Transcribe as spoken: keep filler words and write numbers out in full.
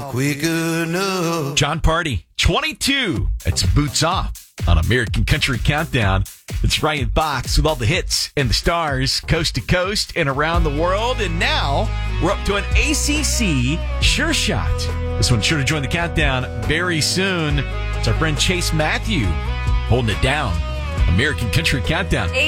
walk quick enough. John Party, twenty-two. It's Boots Off on American Country Countdown. It's Ryan Fox with all the hits and the stars, coast to coast and around the world. And now we're up to an A C C Sure Shot. This one's sure to join the countdown very soon. It's our friend Chase Matthew holding it down. American Country Countdown.